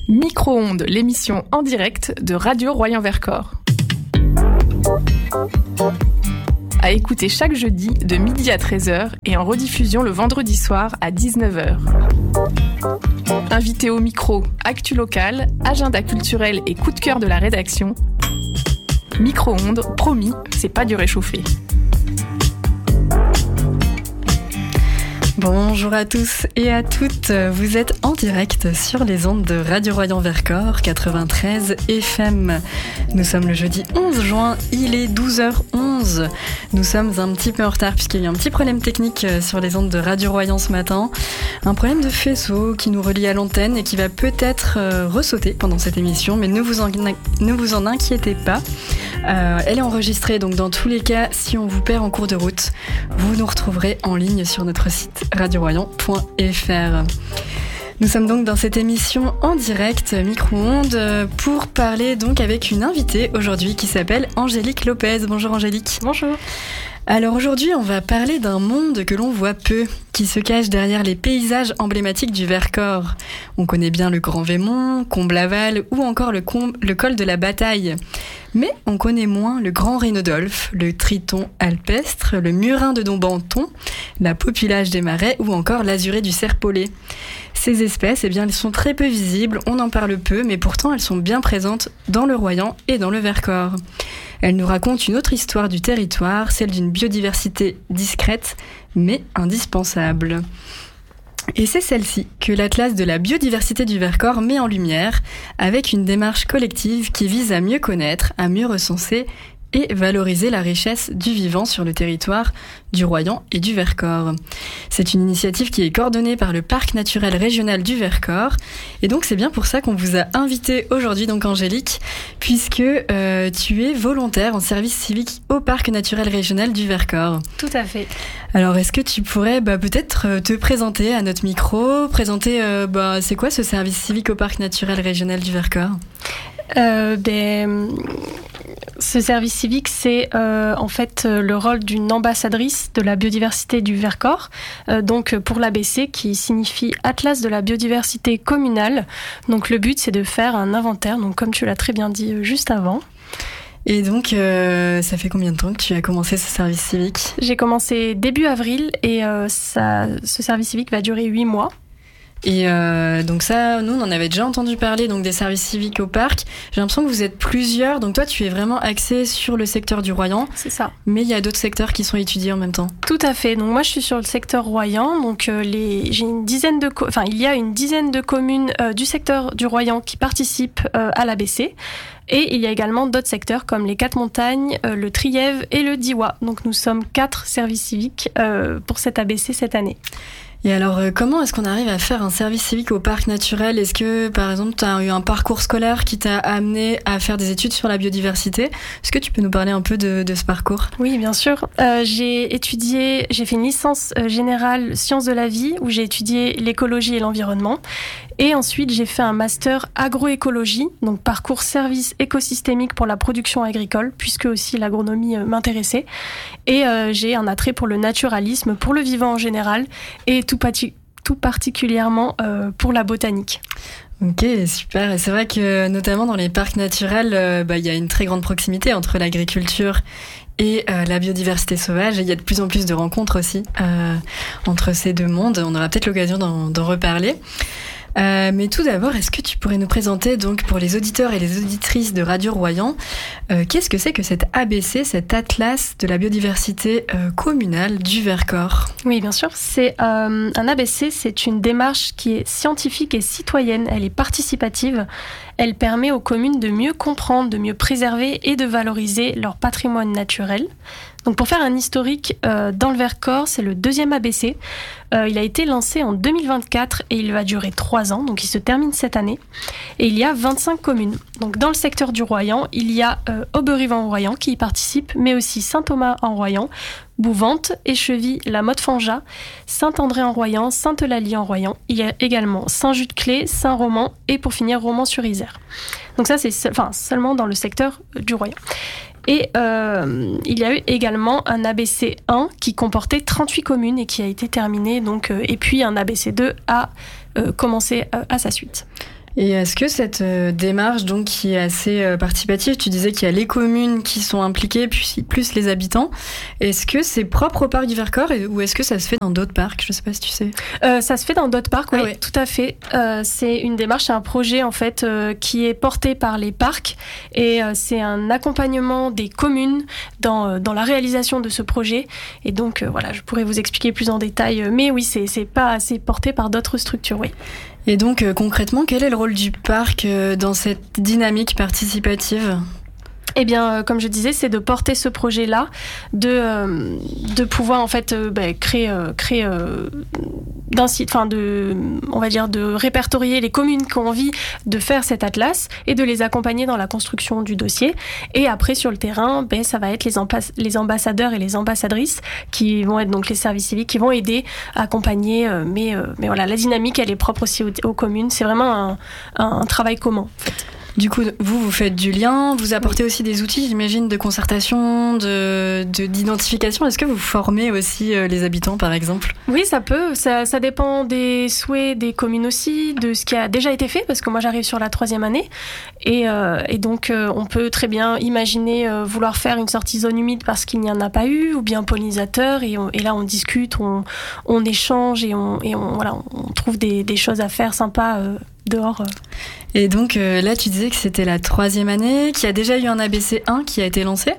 Micro-ondes, l'émission en direct de Radio Royan-Vercors. À écouter chaque jeudi de midi à 13h et en rediffusion le vendredi soir à 19h. Invités au micro, actu locale, agenda culturel et coup de cœur de la rédaction. Micro-ondes, promis, c'est pas du réchauffé. Bonjour à tous et à toutes, vous êtes en direct sur les ondes de Radio Royan-Vercors 93 FM. Nous sommes le jeudi 11 juin, il est 12h11. Nous sommes un petit peu en retard puisqu'il y a un petit problème technique sur les ondes de Radio Royan ce matin. Un problème de faisceau qui nous relie à l'antenne et qui va peut-être ressauter pendant cette émission, mais ne vous en inquiétez pas. Elle est enregistrée, donc dans tous les cas, si on vous perd en cours de route, vous nous retrouverez en ligne sur notre site radioroyan.fr. Nous sommes donc dans cette émission en direct micro-ondes pour parler donc avec une invitée aujourd'hui qui s'appelle Angélique Lopez. Bonjour Angélique. Bonjour. Alors aujourd'hui, on va parler d'un monde que l'on voit peu, qui se cache derrière les paysages emblématiques du Vercors. On connaît bien le Grand Vémont, Comble-Laval ou encore le col de la Bataille. Mais on connaît moins le Grand Rhinodolfe, le Triton alpestre, le Murin de Dombanton, la Populage des Marais ou encore l'Azurée du Serpollet. Ces espèces, elles sont très peu visibles, on en parle peu, mais pourtant elles sont bien présentes dans le Royan et dans le Vercors. Elles nous racontent une autre histoire du territoire, celle d'une biodiversité discrète, mais indispensable. Et c'est celle-ci que l'Atlas de la biodiversité du Vercors met en lumière, avec une démarche collective qui vise à mieux connaître, à mieux recenser et valoriser la richesse du vivant sur le territoire du Royan et du Vercors. C'est une initiative qui est coordonnée par le Parc naturel régional du Vercors. Et donc c'est bien pour ça qu'on vous a invité aujourd'hui, donc Angélique, puisque tu es volontaire en service civique au Parc naturel régional du Vercors. Tout à fait. Alors est-ce que tu pourrais peut-être te présenter à notre micro, présenter c'est quoi ce service civique au Parc naturel régional du Vercors ? Ce service civique, c'est en fait le rôle d'une ambassadrice de la biodiversité du Vercors, donc pour l'ABC qui signifie Atlas de la biodiversité communale. Donc le but, c'est de faire un inventaire, donc comme tu l'as très bien dit juste avant. Et donc, ça fait combien de temps que tu as commencé ce service civique ? J'ai commencé début avril et ce service civique va durer 8 mois. Et donc ça, nous on en avait déjà entendu parler, donc des services civiques au parc. J'ai l'impression que vous êtes plusieurs, donc toi tu es vraiment axé sur le secteur du Royan. C'est ça. Mais il y a d'autres secteurs qui sont étudiés en même temps. Tout à fait. Donc moi je suis sur le secteur Royan, donc il y a une dizaine de communes du secteur du Royan qui participent à l'ABC. Et il y a également d'autres secteurs comme les Quatre-Montagnes, le Trièves et le Diois. Donc nous sommes 4 services civiques pour cette ABC cette année. Et alors, comment est-ce qu'on arrive à faire un service civique au parc naturel ? Est-ce que, par exemple, tu as eu un parcours scolaire qui t'a amené à faire des études sur la biodiversité ? Est-ce que tu peux nous parler un peu de ce parcours ? Oui, bien sûr. J'ai fait une licence générale sciences de la vie où j'ai étudié l'écologie et l'environnement. Et ensuite, j'ai fait un master agroécologie, donc parcours service écosystémique pour la production agricole, puisque aussi l'agronomie m'intéressait. Et j'ai un attrait pour le naturalisme, pour le vivant en général, et tout particulièrement pour la botanique. Ok, super. Et c'est vrai que notamment dans les parcs naturels, il y a une très grande proximité entre l'agriculture et la biodiversité sauvage. Et il y a de plus en plus de rencontres aussi entre ces deux mondes. On aura peut-être l'occasion d'en reparler. Mais tout d'abord, est-ce que tu pourrais nous présenter, donc pour les auditeurs et les auditrices de Radio Royan, qu'est-ce que c'est que cet ABC, cet Atlas de la biodiversité communale du Vercors ? Oui, bien sûr. Un ABC, c'est une démarche qui est scientifique et citoyenne. Elle est participative. Elle permet aux communes de mieux comprendre, de mieux préserver et de valoriser leur patrimoine naturel. Donc pour faire un historique, dans le Vercors, c'est le 2e ABC. Il a été lancé en 2024 et il va durer 3 ans, donc il se termine cette année. Et il y a 25 communes. Donc dans le secteur du Royan, il y a Auberive-en-Royan qui y participe, mais aussi Saint-Thomas-en-Royan, Bouvante, Écheville, La Motte-Fangeat, Saint-André-en-Royan, Sainte-Eulalie-en-Royan. Il y a également Saint-Just-Clé, Saint-Roman et pour finir Romans-sur-Isère. Donc ça c'est seulement dans le secteur du Royan. Et il y a eu également un ABC 1 qui comportait 38 communes et qui a été terminé. Donc, et puis un ABC 2 a commencé à sa suite. Et est-ce que cette démarche, donc, qui est assez participative, tu disais qu'il y a les communes qui sont impliquées, plus les habitants, est-ce que c'est propre au parc du Vercors ou est-ce que ça se fait dans d'autres parcs ? Je ne sais pas si tu sais. Ça se fait dans d'autres parcs, oui, tout à fait. C'est une démarche, c'est un projet en fait qui est porté par les parcs et c'est un accompagnement des communes dans la réalisation de ce projet. Et donc voilà, je pourrais vous expliquer plus en détail, mais oui, c'est porté par d'autres structures, oui. Et donc, concrètement, quel est le rôle du parc dans cette dynamique participative ? Eh bien, comme je disais, c'est de porter ce projet-là, de pouvoir en fait créer d'un site, on va dire de répertorier les communes qui ont envie de faire cet atlas et de les accompagner dans la construction du dossier. Et après, sur le terrain, ça va être les ambassadeurs et les ambassadrices qui vont être donc les services civiques qui vont aider à accompagner. Mais voilà, la dynamique, elle est propre aussi aux communes. C'est vraiment un travail commun. En fait. Du coup, vous faites du lien, vous apportez aussi des outils, j'imagine, de concertation, d'identification. Est-ce que vous formez aussi les habitants, par exemple ? Oui, ça peut. Ça dépend des souhaits des communes aussi, de ce qui a déjà été fait, parce que moi, j'arrive sur la 3e année. Et donc, on peut très bien imaginer vouloir faire une sortie zone humide parce qu'il n'y en a pas eu, ou bien pollinisateur. Et là, on discute, on échange et on trouve des choses à faire sympas dehors. Et donc là, tu disais que c'était la 3e année, qu'il y a déjà eu un ABC 1 qui a été lancé.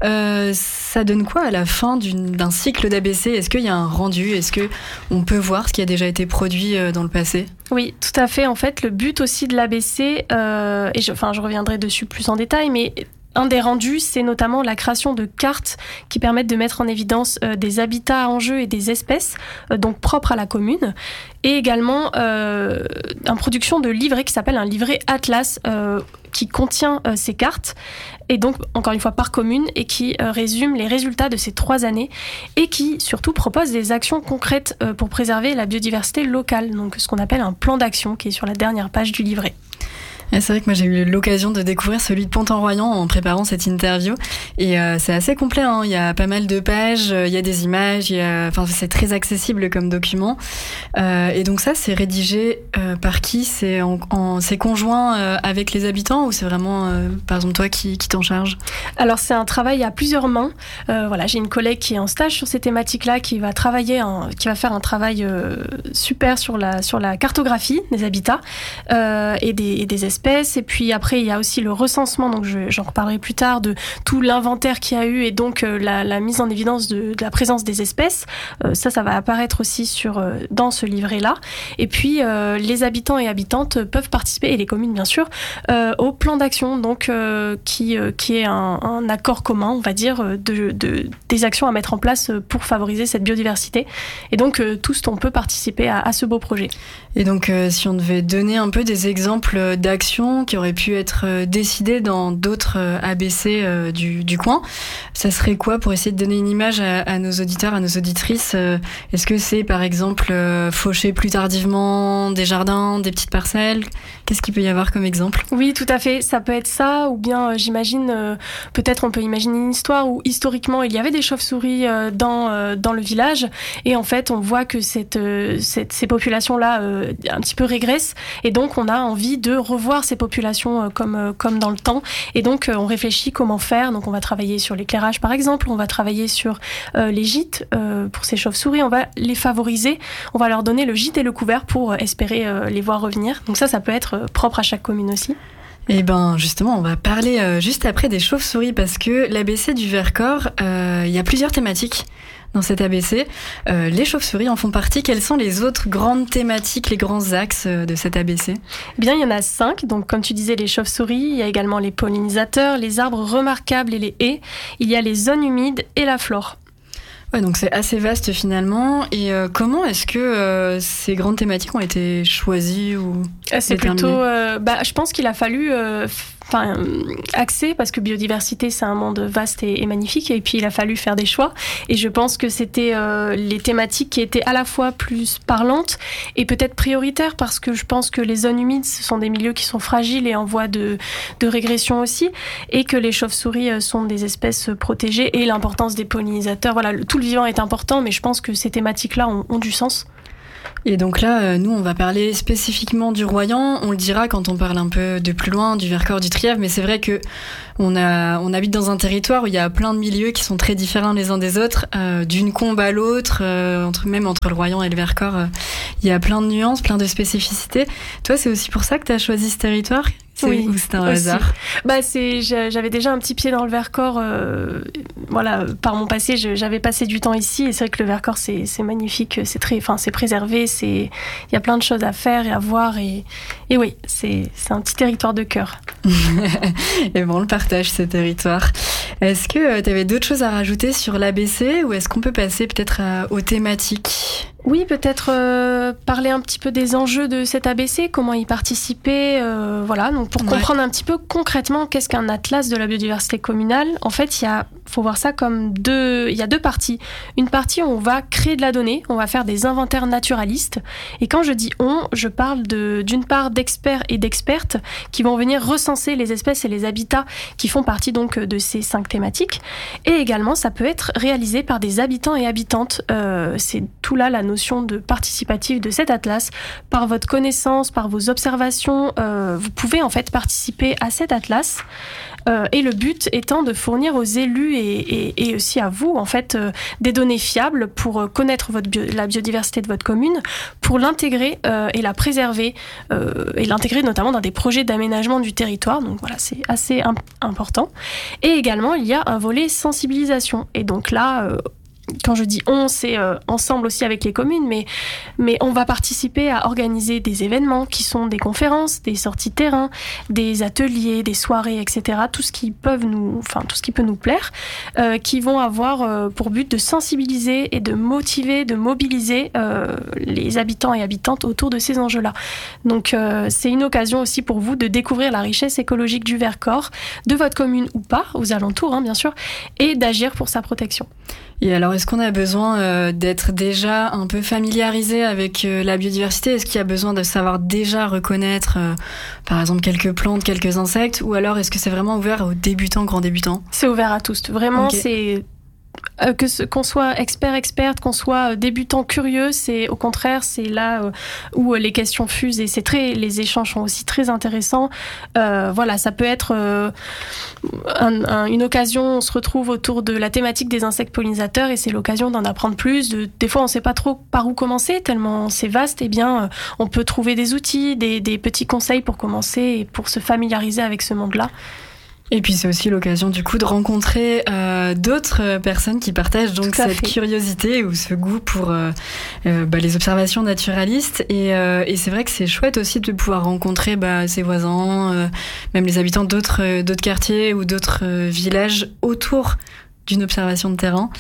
Ça donne quoi à la fin d'un cycle d'ABC ? Est-ce qu'il y a un rendu ? Est-ce qu'on peut voir ce qui a déjà été produit dans le passé ? Oui, tout à fait. En fait, le but aussi de l'ABC, et je reviendrai dessus plus en détail, mais un des rendus, c'est notamment la création de cartes qui permettent de mettre en évidence des habitats en jeu et des espèces, donc propres à la commune, et également une production de livret qui s'appelle un livret Atlas qui contient ces cartes, et donc encore une fois par commune, et qui résume les résultats de ces 3 années, et qui surtout propose des actions concrètes pour préserver la biodiversité locale, donc ce qu'on appelle un plan d'action qui est sur la dernière page du livret. C'est vrai que moi j'ai eu l'occasion de découvrir celui de Pont-en-Royan en préparant cette interview et c'est assez complet, hein. Il y a pas mal de pages, il y a des images, c'est très accessible comme document et donc ça c'est rédigé par qui ? C'est conjoint avec les habitants ou c'est vraiment par exemple toi qui t'en charge ? Alors c'est un travail à plusieurs mains. J'ai une collègue qui est en stage sur ces thématiques-là qui va faire un travail super sur la cartographie des habitats et des espèces. Et puis après, il y a aussi le recensement, donc j'en reparlerai plus tard, de tout l'inventaire qu'il y a eu et donc la mise en évidence de la présence des espèces. Ça va apparaître aussi dans ce livret-là. Et puis, les habitants et habitantes peuvent participer, et les communes bien sûr, au plan d'action, donc qui est un accord commun, on va dire, des actions à mettre en place pour favoriser cette biodiversité. Et donc, tous, on peut participer à ce beau projet. Et donc, si on devait donner un peu des exemples d'actions qui auraient pu être décidées dans d'autres ABC du coin, ça serait quoi pour essayer de donner une image à nos auditeurs, à nos auditrices ? Est-ce que c'est par exemple faucher plus tardivement des jardins, des petites parcelles ? Qu'est-ce qu'il peut y avoir comme exemple ? Oui, tout à fait, ça peut être ça, ou bien j'imagine, peut-être on peut imaginer une histoire où historiquement il y avait des chauves-souris dans le village, et en fait on voit que ces populations-là un petit peu régressent, et donc on a envie de revoir ces populations comme dans le temps, et donc on réfléchit comment faire. Donc on va travailler sur l'éclairage par exemple, on va travailler sur les gîtes pour ces chauves-souris, on va les favoriser, on va leur donner le gîte et le couvert pour espérer les voir revenir. Donc ça peut être propre à chaque commune aussi. Et justement, on va parler juste après des chauves-souris parce que l'ABC du Vercors, il y a plusieurs thématiques dans cet ABC. Les chauves-souris en font partie. Quelles sont les autres grandes thématiques, les grands axes de cet ABC ? Eh bien, il y en a 5. Donc, comme tu disais, les chauves-souris, il y a également les pollinisateurs, les arbres remarquables et les haies. Il y a les zones humides et la flore. Ouais, donc c'est assez vaste finalement. Et comment est-ce que ces grandes thématiques ont été choisies ou c'est plutôt, je pense qu'il a fallu axer, parce que biodiversité c'est un monde vaste et magnifique, et puis il a fallu faire des choix. Et je pense que c'était les thématiques qui étaient à la fois plus parlantes et peut-être prioritaires, parce que je pense que les zones humides ce sont des milieux qui sont fragiles et en voie de régression aussi, et que les chauves-souris sont des espèces protégées, et l'importance des pollinisateurs. Voilà, tout le vivant est important, mais je pense que ces thématiques-là ont du sens. Et donc là, nous, on va parler spécifiquement du Royan. On le dira quand on parle un peu de plus loin, du Vercors, du Trièves. Mais c'est vrai que on habite dans un territoire où il y a plein de milieux qui sont très différents les uns des autres. D'une combe à l'autre, même entre le Royan et le Vercors, il y a plein de nuances, plein de spécificités. Toi, c'est aussi pour ça que tu as choisi ce territoire ? Oui, ou c'est un hasard ? J'avais déjà un petit pied dans le Vercors. Par mon passé, j'avais passé du temps ici. Et c'est vrai que le Vercors, c'est magnifique. C'est préservé. Il y a plein de choses à faire et à voir. Et oui, c'est un petit territoire de cœur. Et bon, on le partage, ce territoire. Est-ce que tu avais d'autres choses à rajouter sur l'ABC ou est-ce qu'on peut passer peut-être aux thématiques ? Oui, peut-être parler un petit peu des enjeux de cet ABC, comment y participer, donc pour comprendre un petit peu concrètement qu'est-ce qu'un atlas de la biodiversité communale. En fait, faut voir ça comme il y a deux parties. Une partie où on va créer de la donnée, on va faire des inventaires naturalistes. Et quand je dis je parle d'une part d'experts et d'expertes qui vont venir recenser les espèces et les habitats qui font partie donc de ces 5 thématiques. Et également, ça peut être réalisé par des habitants et habitantes. C'est tout là la notion de participatif de cet atlas. Par votre connaissance, par vos observations, vous pouvez en fait participer à cet atlas. Et le but étant de fournir aux élus et aussi à vous en fait des données fiables pour connaître la biodiversité de votre commune, pour l'intégrer et la préserver et l'intégrer notamment dans des projets d'aménagement du territoire. Donc voilà, c'est assez important. Et également, il y a un volet sensibilisation. Et donc là, quand je dis c'est ensemble aussi avec les communes, mais on va participer à organiser des événements qui sont des conférences, des sorties terrain, des ateliers, des soirées, etc. Tout ce qui peut nous plaire, qui vont avoir pour but de sensibiliser et de motiver, de mobiliser les habitants et habitantes autour de ces enjeux-là. Donc c'est une occasion aussi pour vous de découvrir la richesse écologique du Vercors, de votre commune ou pas, aux alentours bien sûr, et d'agir pour sa protection. Et alors, est-ce qu'on a besoin d'être déjà un peu familiarisé avec la biodiversité ? Est-ce qu'il y a besoin de savoir déjà reconnaître, par exemple, quelques plantes, quelques insectes ? Ou alors, est-ce que c'est vraiment ouvert aux débutants, grands débutants ? C'est ouvert à tous. Vraiment, okay. C'est... qu'on soit experte, qu'on soit débutant curieux, c'est au contraire, c'est là où les questions fusent et les échanges sont aussi très intéressants. Ça peut être une occasion, on se retrouve autour de la thématique des insectes pollinisateurs et c'est l'occasion d'en apprendre plus. Des fois, on ne sait pas trop par où commencer, tellement c'est vaste. Eh bien, on peut trouver des outils, des petits conseils pour commencer et pour se familiariser avec ce monde-là. Et puis c'est aussi l'occasion du coup de rencontrer d'autres personnes qui partagent donc cette curiosité ou ce goût pour les observations naturalistes et c'est vrai que c'est chouette aussi de pouvoir rencontrer ses voisins, même les habitants d'autres quartiers ou d'autres villages autour d'une observation de terrain.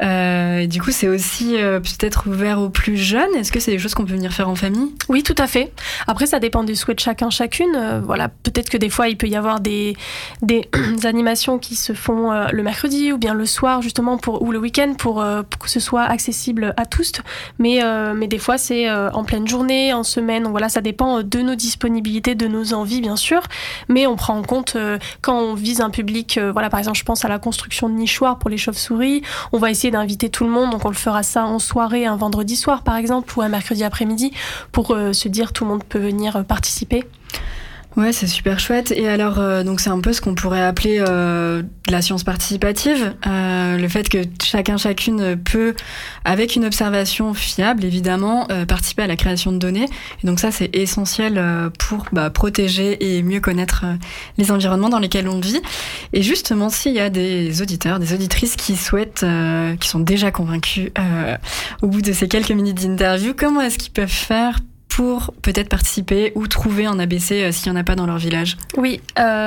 Et du coup, c'est aussi peut-être ouvert aux plus jeunes. Est-ce que c'est des choses qu'on peut venir faire en famille ? Oui, tout à fait. Après, ça dépend du souhait de chacune. Peut-être que des fois, il peut y avoir des animations qui se font le mercredi ou bien le soir, justement, ou le week-end, pour que ce soit accessible à tous. Mais des fois, c'est en pleine journée, en semaine. Donc voilà, ça dépend de nos disponibilités, de nos envies, bien sûr. Mais on prend en compte quand on vise un public. Par exemple, je pense à la construction de nichoirs pour les chauves-souris. On va essayer d'inviter tout le monde, donc on le fera ça en soirée, un vendredi soir par exemple, ou un mercredi après-midi, pour se dire tout le monde peut venir participer. Ouais, c'est super chouette. Et alors, donc c'est un peu ce qu'on pourrait appeler la science participative, le fait que chacune peut, avec une observation fiable évidemment, participer à la création de données. Et donc ça, c'est essentiel pour protéger et mieux connaître les environnements dans lesquels on vit. Et justement, s'il y a des auditeurs, des auditrices qui souhaitent, qui sont déjà convaincus au bout de ces quelques minutes d'interview, comment est-ce qu'ils peuvent faire pour peut-être participer ou trouver un ABC s'il n'y en a pas dans leur village? Oui,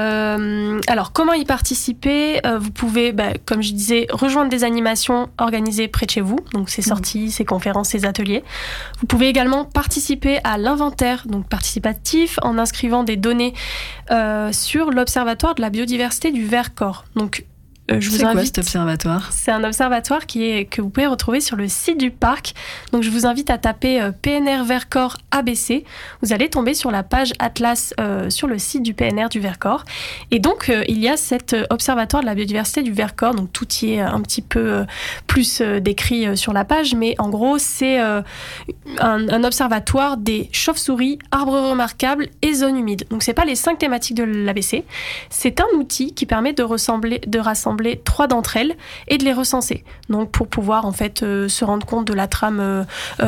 alors comment y participer? Vous pouvez, comme je disais, rejoindre des animations organisées près de chez vous, donc ces sorties, ces conférences, ces ateliers. Vous pouvez également participer à l'inventaire, donc participatif, en inscrivant des données sur l'Observatoire de la biodiversité du Vercors. Donc C'est quoi cet observatoire ? C'est un observatoire que vous pouvez retrouver sur le site du parc. Donc je vous invite à taper PNR Vercors ABC. Vous allez tomber sur la page Atlas sur le site du PNR du Vercors. Et donc il y a cet observatoire de la biodiversité du Vercors. Donc tout y est un petit peu plus décrit sur la page, mais en gros c'est un observatoire des chauves-souris, arbres remarquables et zones humides. Donc c'est pas les 5 thématiques de l'ABC. C'est un outil qui permet de rassembler 3 d'entre elles et de les recenser. Donc pour pouvoir en fait se rendre compte de la trame